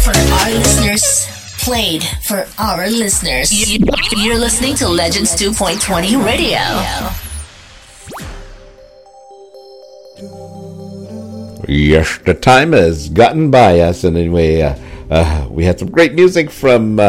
for our listeners. Played for our listeners. You're listening to Legends 2.20 Radio. Yes, the time has gotten by us, and anyway, we had some great music from,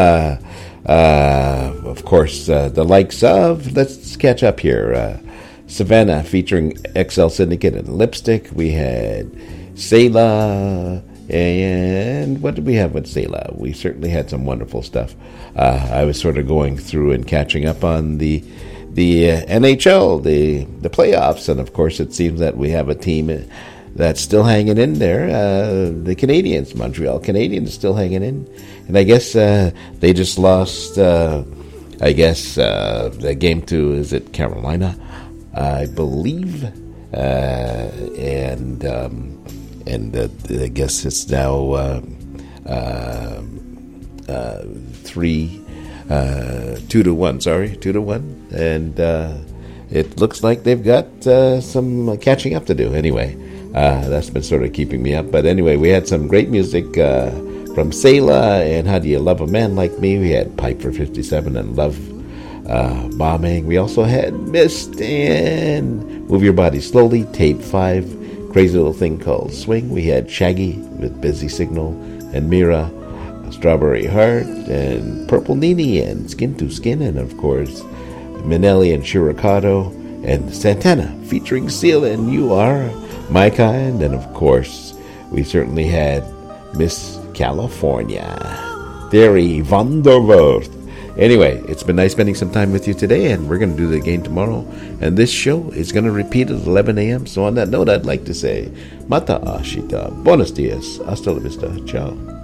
of course, the likes of, let's catch up here, Savannah featuring XL Syndicate and Lipstick. We had Selah, and what did we have with Selah? We certainly had some wonderful stuff. I was sort of going through and catching up on the NHL, the playoffs, and of course it seems that we have a team that's still hanging in there. The Canadiens, Montreal Canadiens, still hanging in. And I guess they just lost, the game to, is it Carolina? I believe. And I guess it's now 2-1. Sorry, 2-1. And it looks like they've got some catching up to do. Anyway. That's been sort of keeping me up. But anyway, we had some great music from Selah and How Do You Love a Man Like Me. We had Pipe for 57 and Love Bombing. We also had Mist and Move Your Body Slowly, Tape 5, Crazy Little Thing Called Swing. We had Shaggy with Busy Signal and Mira, Strawberry Heart, and Purple Nini and Skin to Skin, and of course Minelli and Shirakato and Santana featuring Seal and You Are My Kind, and of course, we certainly had Miss California, Terry Van der Werth. Anyway, it's been nice spending some time with you today, and we're going to do it again tomorrow. And this show is going to repeat at 11 a.m. So on that note, I'd like to say, Mata Ashita, Buenos dias, hasta la vista, ciao.